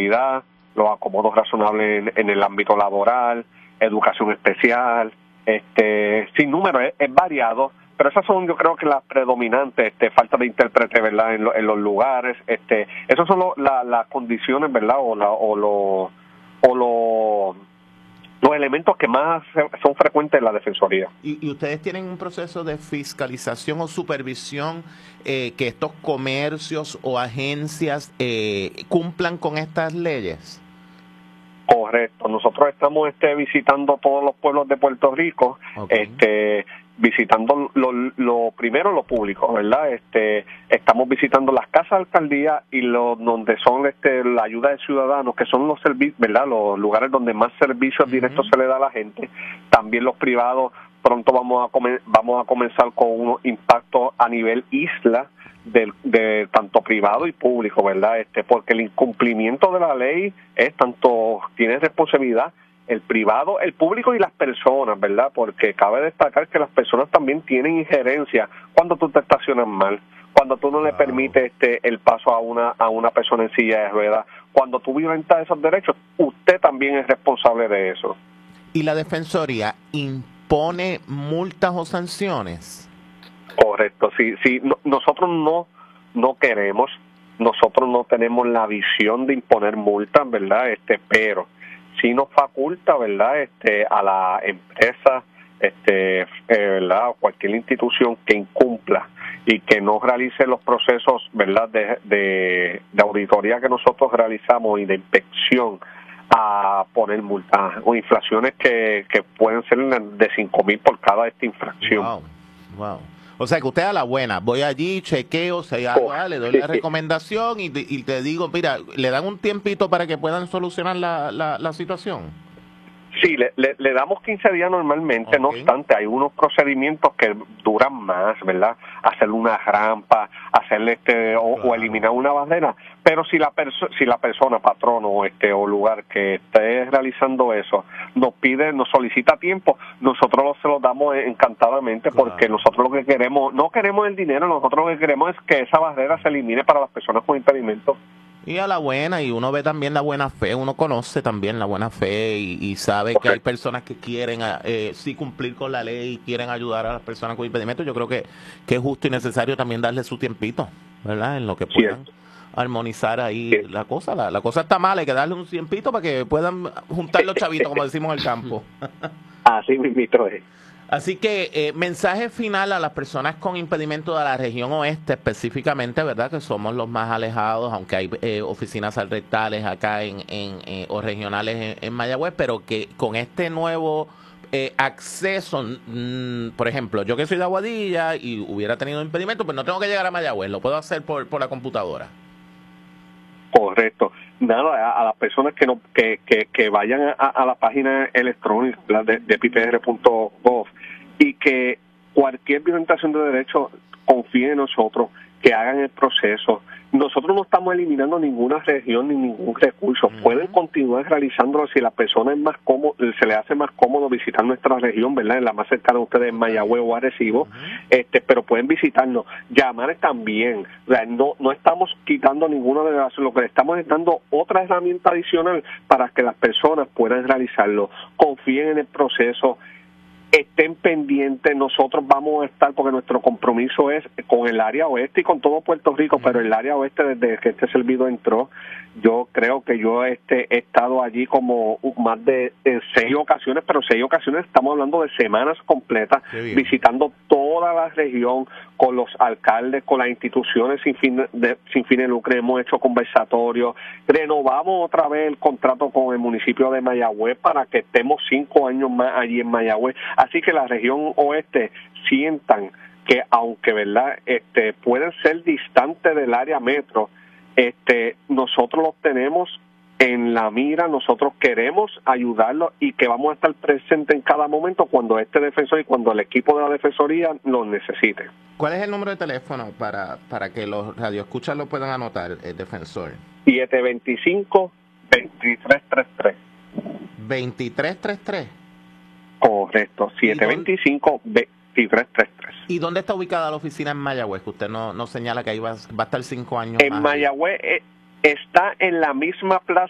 movilidad, los acomodos razonables en el ámbito laboral, educación especial, sin número, es variado, pero esas son, yo creo que las predominantes, falta de intérprete, ¿verdad?, en los lugares, esos son las condiciones, ¿verdad?, los elementos que más son frecuentes en la Defensoría. ¿Y ustedes tienen un proceso de fiscalización o supervisión que estos comercios o agencias cumplan con estas leyes? Correcto. Nosotros estamos visitando todos los pueblos de Puerto Rico, okay. Visitando lo primero lo público, ¿verdad? Estamos visitando las casas de alcaldía y donde son la ayuda de ciudadanos, que son los servicios, ¿verdad? Los lugares donde más servicios directos se le da a la gente. También los privados. Pronto vamos a comenzar con unos impactos a nivel isla de tanto privado y público, ¿verdad? Porque el incumplimiento de la ley tiene responsabilidad el privado, el público y las personas, ¿verdad? Porque cabe destacar que las personas también tienen injerencia cuando tú te estacionas mal, cuando tú no le permites el paso a una persona en silla de ruedas, cuando tú violentas esos derechos, usted también es responsable de eso. ¿Y la Defensoría impone multas o sanciones? Correcto, sí, nosotros no queremos, nosotros no tenemos la visión de imponer multas, ¿verdad? Pero sí nos faculta, ¿verdad?, a la empresa, ¿verdad?, o cualquier institución que incumpla y que no realice los procesos, ¿verdad?, de auditoría que nosotros realizamos y de inspección, a poner multas o infracciones que pueden ser de 5,000 por cada infracción. Wow. O sea que usted a la buena, voy allí, chequeo, le doy la recomendación y te digo, mira, ¿le dan un tiempito para que puedan solucionar la situación? Sí, le damos 15 días normalmente, okay. No obstante, hay unos procedimientos que duran más, ¿verdad? Hacer una rampa, hacerle o eliminar una barrera, pero si la persona, patrono o lugar que esté realizando eso, nos solicita tiempo, nosotros se lo damos encantadamente, porque nosotros lo que queremos, no queremos el dinero, nosotros lo que queremos es que esa barrera se elimine para las personas con impedimentos. Y a la buena, y uno ve también la buena fe, uno conoce también la buena fe y sabe que hay personas que quieren sí cumplir con la ley y quieren ayudar a las personas con impedimentos. Yo creo que es justo y necesario también darle su tiempito, ¿verdad? En lo que puedan armonizar ahí la cosa. La cosa está mal, hay que darle un tiempito para que puedan juntar los chavitos, como decimos en el campo. Así mismito es. Así que mensaje final a las personas con impedimento de la región oeste específicamente, ¿verdad? Que somos los más alejados, aunque hay oficinas rectales acá o regionales en Mayagüez, pero que con este nuevo acceso, por ejemplo, yo que soy de Aguadilla y hubiera tenido impedimento, pues no tengo que llegar a Mayagüez, lo puedo hacer por la computadora. Correcto. Nada, a las personas que vayan a la página electrónica de ppr.gov y que cualquier violentación de derechos confíe en nosotros, que hagan el proceso. Nosotros no estamos eliminando ninguna región ni ningún recurso. Pueden continuar realizándolo si la persona es más cómodo, se le hace más cómodo visitar nuestra región, ¿verdad? En la más cercana a ustedes, en Mayagüez o Arecibo, pero pueden visitarnos. Llamar también. O sea, no estamos quitando ninguna de las, lo que le estamos es dando otra herramienta adicional para que las personas puedan realizarlo. Confíen en el proceso. Estén pendientes, nosotros vamos a estar, porque nuestro compromiso es con el área oeste y con todo Puerto Rico, pero el área oeste, desde que este servidor entró, yo creo que yo he estado allí como más de 6 ocasiones, pero 6 ocasiones, estamos hablando de semanas completas, visitando toda la región con los alcaldes, con las instituciones sin fin de lucro. Hemos hecho conversatorios, renovamos otra vez el contrato con el municipio de Mayagüez para que estemos 5 años más allí en Mayagüez. Así que la región oeste sientan que, aunque verdad pueden ser distantes del área metro, nosotros los tenemos en la mira, nosotros queremos ayudarlos y que vamos a estar presentes en cada momento cuando este defensor y cuando el equipo de la Defensoría los necesite. ¿Cuál es el número de teléfono para que los radioescuchas lo puedan anotar, el defensor? 725-2333. ¿2333? Correcto, 725-2333. ¿Y dónde está ubicada la oficina en Mayagüez? Que usted no señala que ahí va a estar 5 años en más. Mayagüez está en la misma plaza